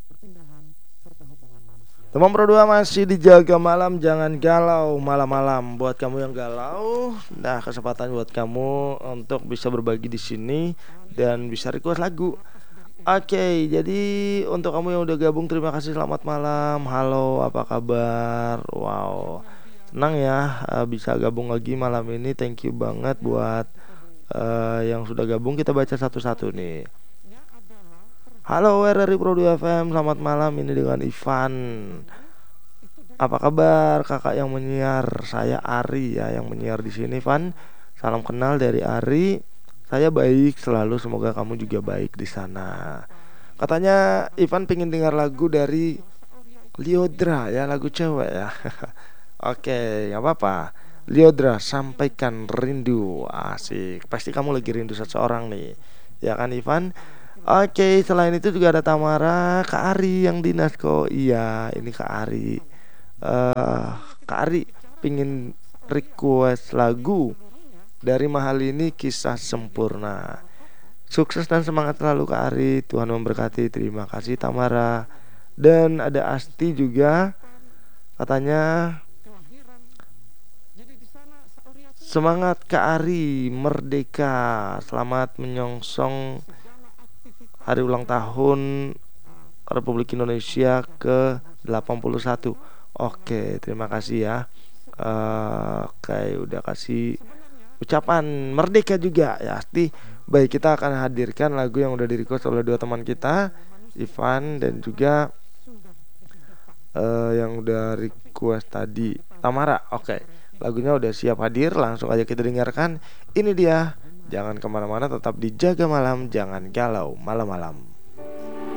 Teman Pro 2 masih dijaga malam, jangan galau malam-malam. Buat kamu yang galau, nah kesempatan buat kamu untuk bisa berbagi di sini dan bisa request lagu. Oke, jadi untuk kamu yang udah gabung terima kasih, selamat malam. Halo, apa kabar? Wow, senang ya bisa gabung lagi malam ini. Thank you banget buat yang sudah gabung. Kita baca satu-satu nih. Halo RRI Pro 2 FM, selamat malam. Ini dengan Ivan. Apa kabar kakak yang menyiar? Saya Ari ya yang menyiar di sini, Van. Salam kenal dari Ari. Saya baik selalu, semoga kamu juga baik di sana. Katanya Ivan pengen dengar lagu dari Lyodra ya, lagu cewek ya. Oke, nggak apa-apa. Lyodra, sampaikan rindu. Asik. Pasti kamu lagi rindu seseorang nih. Ya kan Ivan? Oke, selain itu juga ada Tamara, Kak Ari yang dinas kok. Iya, ini Kak Ari. eh Kak Ari pingin request lagu dari Mahal ini, Kisah Sempurna. Sukses dan semangat selalu Kak Ari, Tuhan memberkati. Terima kasih Tamara. Dan ada Asti juga, katanya semangat Kak Ari, merdeka. Selamat menyongsong hari ulang tahun Republik Indonesia ke-81. Oke, terima kasih ya. Kayak udah kasih ucapan merdeka juga ya. Pasti baik, kita akan hadirkan lagu yang udah di-request oleh dua teman kita, Ivan dan juga yang udah request tadi, Tamara. Oke, lagunya udah siap hadir, langsung aja kita dengarkan. Ini dia, jangan kemana-mana, tetap dijaga malam, jangan galau malam-malam.